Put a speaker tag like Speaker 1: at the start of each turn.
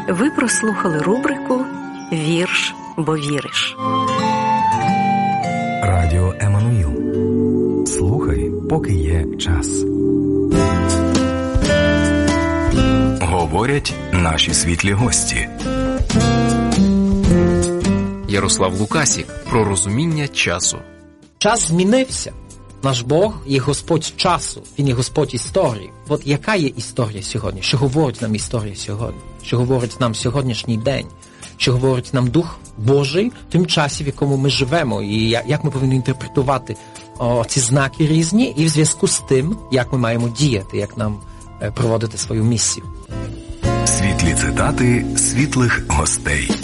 Speaker 1: Ви прослухали рубрику «Вірш, бо віриш».
Speaker 2: Радіо Еммануїл. Слухай, поки є час. Говорять наші світлі гості.
Speaker 3: Ярослав Лукасік про розуміння часу.
Speaker 4: Час змінився. Наш Бог є Господь часу, Він є Господь історії. От яка є історія сьогодні? Що говорить нам історія сьогодні? Що говорить нам сьогоднішній день? Що говорить нам Дух Божий в тим часі, в якому ми живемо? І як ми повинні інтерпретувати ці знаки різні і в зв'язку з тим, як ми маємо діяти, як нам проводити свою місію.
Speaker 2: Світлі цитати світлих гостей.